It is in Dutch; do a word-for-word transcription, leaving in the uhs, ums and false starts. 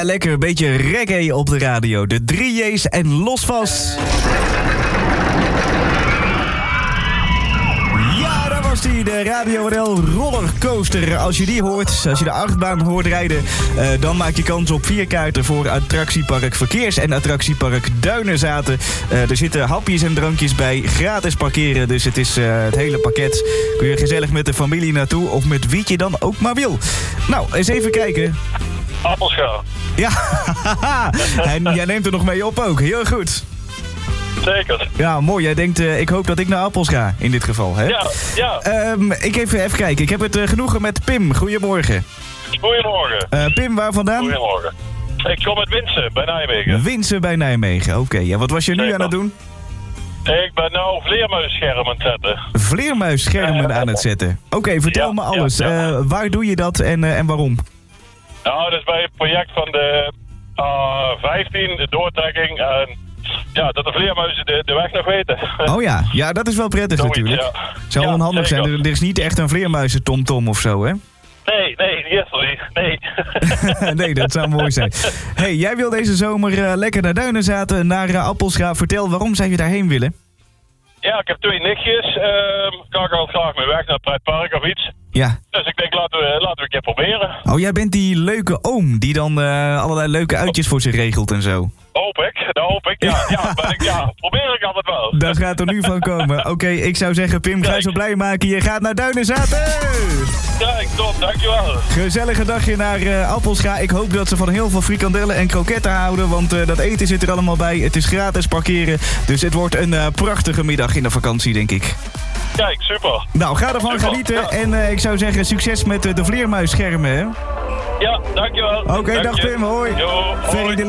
Ja, lekker. Een beetje reggae op de radio. De drie J's en los vast. Ja, daar was die, de Radio R L Rollercoaster. Als je die hoort, als je de achtbaan hoort rijden... Uh, dan maak je kans op vier kaarten voor attractiepark Verkeers... en attractiepark Duinenzaten. Uh, er zitten hapjes en drankjes bij, gratis parkeren. Dus het is uh, het hele pakket. Kun je gezellig met de familie naartoe... of met wie je dan ook maar wil. Nou, eens even kijken. Appelscha. Ja, en jij neemt er nog mee op ook. Heel goed. Zeker. Ja, mooi. Jij denkt, uh, ik hoop dat ik naar Appels ga, in dit geval, hè? Ja, ja. Um, ik even, even kijken. Ik heb het uh, genoegen met Pim. Goedemorgen. Goedemorgen. Uh, Pim, waar vandaan? Goedemorgen. Ik kom uit Winsen, bij Nijmegen. Winsen bij Nijmegen, oké. Okay. Ja, wat was je nu Zeker. aan het doen? Ik ben nou vleermuisschermen aan het zetten. Vleermuisschermen uh, aan het zetten. Oké, okay, vertel ja, me alles. Ja, ja. Uh, waar doe je dat en, uh, en waarom? Nou, dat is bij het project van de A vijftien, de doortrekking. En ja, dat de vleermuizen de, de weg nog weten. Oh ja, ja, dat is wel prettig Zoiets, natuurlijk. Ja. Zou wel ja, handig zeker. zijn. Er, er is niet echt een vleermuizen-tomtom of zo, hè? Nee, nee, die is er niet. Nee. Nee, dat zou mooi zijn. Hey, jij wil deze zomer uh, lekker naar Duinenzaten, naar uh, Appelscha. Vertel, waarom zou je daarheen willen? Ja, ik heb twee nichtjes. Uh, kan ik al graag mee weg naar het pretpark of iets. Ja. Dus ik denk, laten we, laten we een keer proberen. Oh, jij bent die leuke oom die dan uh, allerlei leuke uitjes voor zich regelt en zo. Hoop ik, dat hoop ik. Ja, ja, ben ik, ja probeer ik altijd wel. Dat gaat er nu van komen. Oké, okay, ik zou zeggen, Pim, ga je zo blij maken. Je gaat naar Duinenzaten! Kijk, top, dankjewel. Gezellige dagje naar uh, Appelscha. Ik hoop dat ze van heel veel frikandellen en kroketten houden, want uh, dat eten zit er allemaal bij. Het is gratis parkeren, dus het wordt een uh, prachtige middag in de vakantie, denk ik. Kijk, super. Nou, ga ervan super, genieten ja. en uh, ik zou zeggen, succes met uh, de vleermuisschermen, hè? Ja, dankjewel. Oké, okay, dag Pim, hoi. Jo, hoi.